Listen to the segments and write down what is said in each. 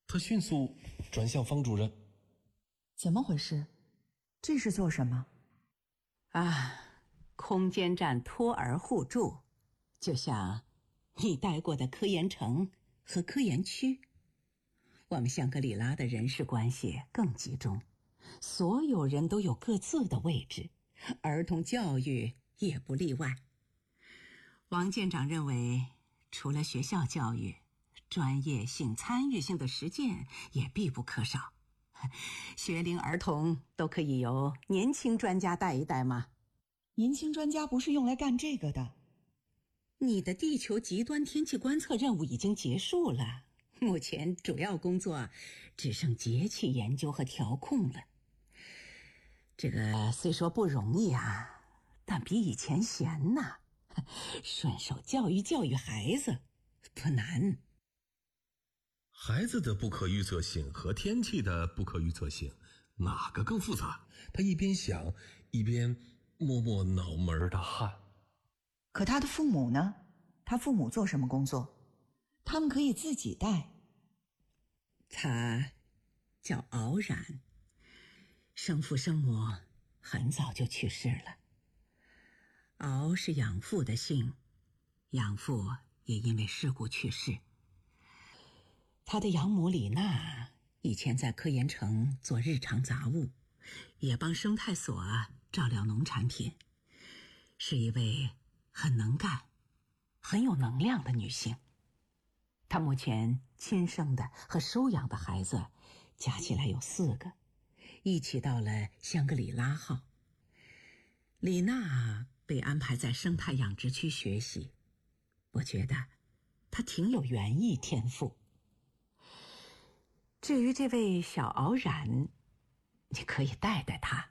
他迅速转向方主任。 怎么回事？这是做什么？ 空间站托儿互助，就像你待过的科研城和科研区。我们香格里拉的人事关系更集中，所有人都有各自的位置，儿童教育也不例外。王舰长认为，除了学校教育，专业性、参与性的实践也必不可少。学龄儿童都可以由年轻专家带一带吗？ 年轻专家不是用来干这个的。 你的地球极端天气观测任务已经结束了，目前主要工作只剩节气研究和调控了。这个虽说不容易啊，但比以前闲呐。顺手教育孩子不难。 孩子的不可预测性和天气的不可预测性，哪个更复杂？他一边想，一边摸摸脑门的汗。 可他的父母呢？他父母做什么工作？他们可以自己带。 他叫敖然，生父生母很早就去世了。敖是养父的姓，养父也因为事故去世。他的养母李娜以前在科研城做日常杂物，也帮生态所照料农产品，是一位很能干、很有能量的女性。她目前亲生的和收养的孩子加起来有4个，一起到了香格里拉号。李娜被安排在生态养殖区学习，我觉得她挺有园艺天赋。至于这位小敖然，你可以带带他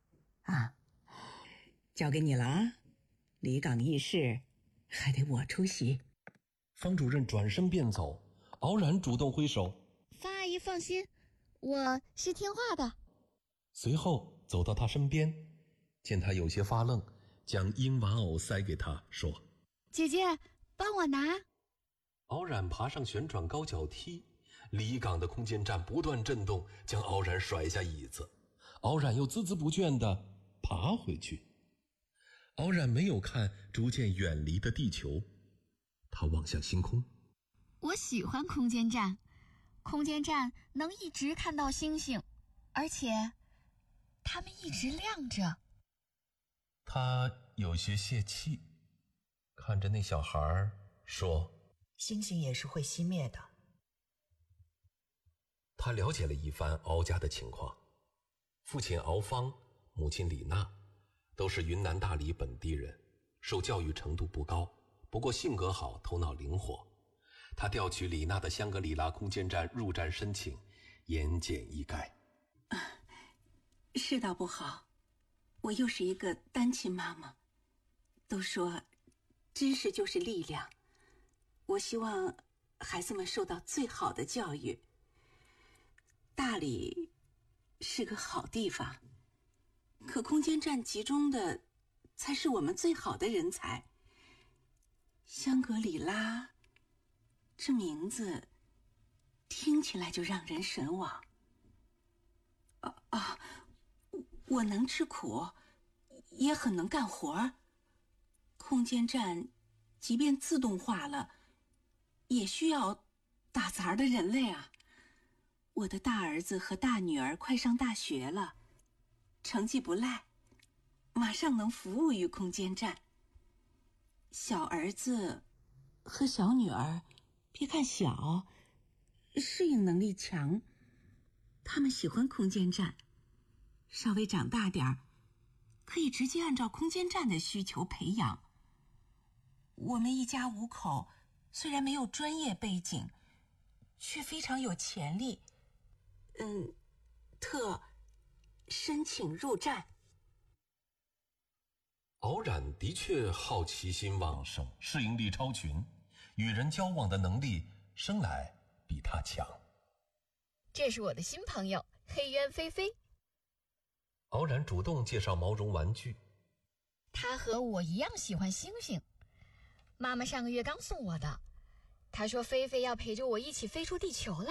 交给你了啊！离港议事还得我出席。 方主任转身便走，敖然主动挥手： 方阿姨放心，我是听话的。 随后走到他身边，见他有些发愣，将婴玩偶塞给他，说： 姐姐，帮我拿。 敖然爬上旋转高脚梯，离港的空间站不断震动，将敖然甩下椅子。敖然又孜孜不倦地爬回去。敖然没有看逐渐远离的地球，他望向星空。 我喜欢空间站，空间站能一直看到星星，而且它们一直亮着。 他有些泄气，看着那小孩说： 星星也是会熄灭的。 他了解了一番敖家的情况，父亲敖芳，母亲李娜，都是云南大理本地人，受教育程度不高，不过性格好，头脑灵活。他调取李娜的香格里拉空间站入站申请，言简意赅。 是倒不好，我又是一个单亲妈妈。都说知识就是力量，我希望孩子们受到最好的教育。大理是个好地方，可空间站集中的才是我们最好的人才。香格里拉这名字听起来就让人神往。我能吃苦，也很能干活。空间站即便自动化了，也需要打杂的人类啊。我的大儿子和大女儿快上大学了，成绩不赖，马上能服务于空间站。小儿子和小女儿别看小，适应能力强，他们喜欢空间站，稍微长大点儿，可以直接按照空间站的需求培养。我们一家5口虽然没有专业背景，却非常有潜力。特申请入站。 敖然的确好奇心旺盛，适应力超群，与人交往的能力生来比他强。 这是我的新朋友黑鸢菲菲。 敖然主动介绍毛绒玩具。 他和我一样喜欢星星，妈妈上个月刚送我的。她说菲菲要陪着我一起飞出地球来。